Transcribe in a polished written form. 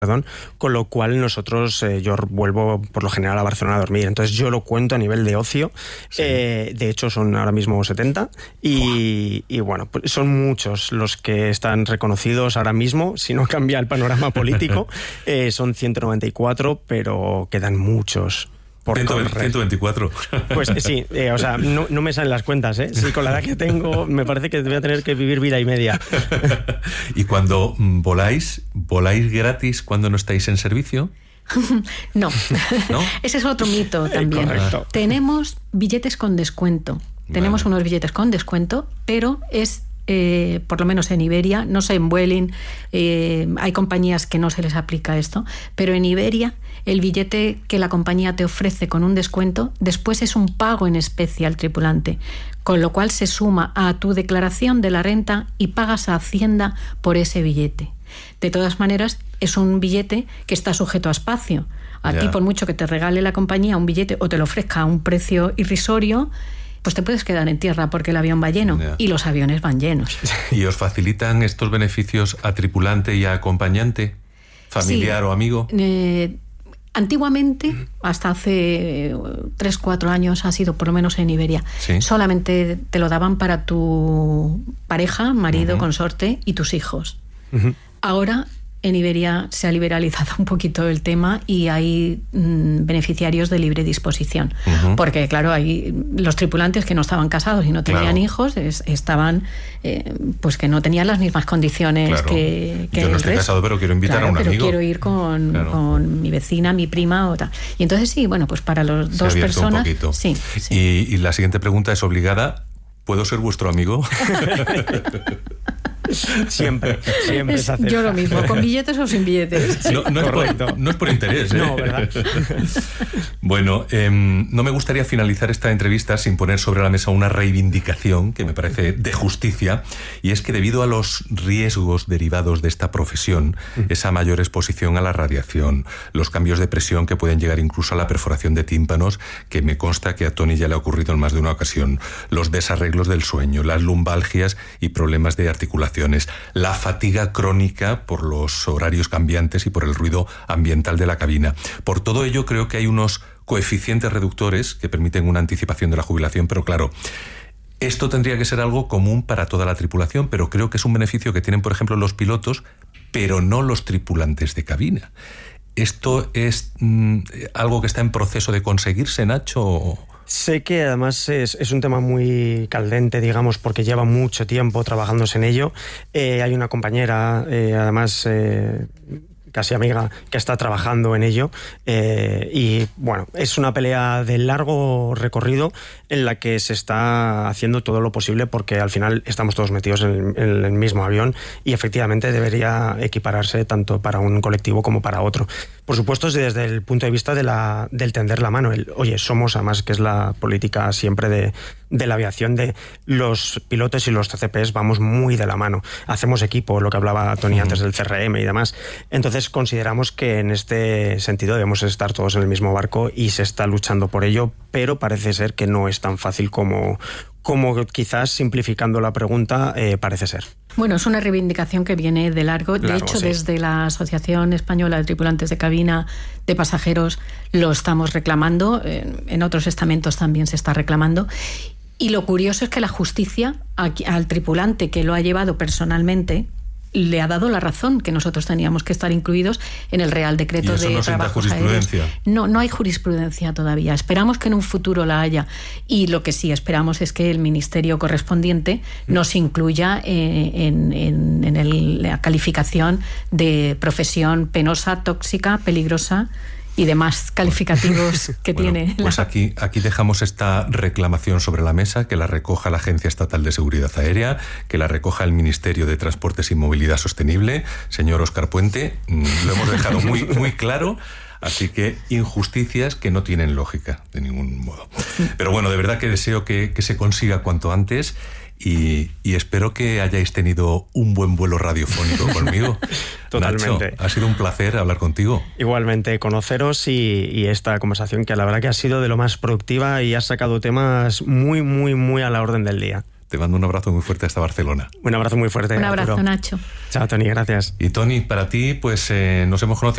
con lo cual nosotros, yo vuelvo por lo general a Barcelona a dormir, entonces yo lo cuento a nivel de ocio. Sí. De hecho son ahora mismo 70 y bueno, pues son muchos los que están reconocidos ahora mismo, si no cambia el panorama político. Son 194, pero quedan muchos. 124. Pues sí, o sea, no me salen las cuentas, ¿eh? Sí, con la edad que tengo, me parece que voy a tener que vivir vida y media. ¿Y cuando voláis gratis cuando no estáis en servicio? No. Ese es otro mito también. Correcto. Tenemos billetes con descuento. Tenemos unos billetes con descuento, pero es... por lo menos en Iberia, no sé, en Vueling, hay compañías que no se les aplica esto, pero en Iberia el billete que la compañía te ofrece con un descuento, después es un pago en especie al tripulante, con lo cual se suma a tu declaración de la renta y pagas a Hacienda por ese billete. De todas maneras, es un billete que está sujeto a espacio. A ti, por mucho que te regale la compañía un billete o te lo ofrezca a un precio irrisorio, pues te puedes quedar en tierra porque el avión va lleno y los aviones van llenos. ¿Y os facilitan estos beneficios a tripulante y a acompañante, familiar o amigo? Antiguamente, hasta hace 3-4 años, ha sido por lo menos en Iberia. ¿Sí? Solamente te lo daban para tu pareja, marido, consorte y tus hijos. Ahora en Iberia se ha liberalizado un poquito el tema y hay beneficiarios de libre disposición. Porque, claro, hay los tripulantes que no estaban casados y no tenían hijos, estaban, pues que no tenían las mismas condiciones que yo no estoy casado, pero quiero invitar a un amigo. Pero quiero ir con mi vecina, mi prima o tal. Y entonces sí, bueno, pues para los dos personas... Un poquito. Sí. Y la siguiente pregunta es obligada. ¿Puedo ser vuestro amigo? Siempre se hace. Yo lo mismo, con billetes o sin billetes. No es por interés, ¿eh? No, ¿verdad? Bueno, no me gustaría finalizar esta entrevista sin poner sobre la mesa una reivindicación que me parece de justicia, y es que debido a los riesgos derivados de esta profesión, esa mayor exposición a la radiación, los cambios de presión que pueden llegar incluso a la perforación de tímpanos, que me consta que a Tony ya le ha ocurrido en más de una ocasión, los desarreglos del sueño, las lumbalgias y problemas de articulación, la fatiga crónica por los horarios cambiantes y por el ruido ambiental de la cabina. Por todo ello, creo que hay unos coeficientes reductores que permiten una anticipación de la jubilación, pero claro, esto tendría que ser algo común para toda la tripulación, pero creo que es un beneficio que tienen, por ejemplo, los pilotos, pero no los tripulantes de cabina. ¿Esto es algo que está en proceso de conseguirse, Nacho? Sé que además es un tema muy caldente, digamos, porque lleva mucho tiempo trabajándose en ello. Hay una compañera, además casi amiga, que está trabajando en ello, y bueno, es una pelea de largo recorrido en la que se está haciendo todo lo posible, porque al final estamos todos metidos en el mismo avión y efectivamente debería equipararse tanto para un colectivo como para otro. Por supuesto, desde el punto de vista del tender la mano, oye, somos, además, que es la política siempre de la aviación, de los pilotos y los TCPs vamos muy de la mano. Hacemos equipo, lo que hablaba Tony antes del CRM y demás. Entonces consideramos que en este sentido debemos estar todos en el mismo barco y se está luchando por ello, pero parece ser que no es tan fácil como quizás, simplificando la pregunta, parece ser. Bueno, es una reivindicación que viene de largo. De hecho, sí, desde la Asociación Española de Tripulantes de Cabina de Pasajeros lo estamos reclamando. En otros estamentos también se está reclamando. Y lo curioso es que la justicia, al tripulante que lo ha llevado personalmente, le ha dado la razón, que nosotros teníamos que estar incluidos en el Real Decreto de Trabajos Aéreos. No hay jurisprudencia todavía. Esperamos que en un futuro la haya. Y lo que sí esperamos es que el ministerio correspondiente nos incluya en la calificación de profesión penosa, tóxica, peligrosa y demás calificativos que tiene. Pues aquí dejamos esta reclamación sobre la mesa, que la recoja la Agencia Estatal de Seguridad Aérea, que la recoja el Ministerio de Transportes y Movilidad Sostenible. Señor Óscar Puente, lo hemos dejado muy, muy claro. Así que injusticias que no tienen lógica de ningún modo. Pero bueno, de verdad que deseo que se consiga cuanto antes. Y espero que hayáis tenido un buen vuelo radiofónico conmigo. Totalmente. Nacho, ha sido un placer hablar contigo. Igualmente, conoceros y esta conversación, que la verdad que ha sido de lo más productiva y has sacado temas muy, muy, muy a la orden del día. Te mando un abrazo muy fuerte hasta Barcelona. Un abrazo muy fuerte. Un abrazo, Nacho. Chao, Tony, gracias. Y Tony, para ti, pues nos hemos conocido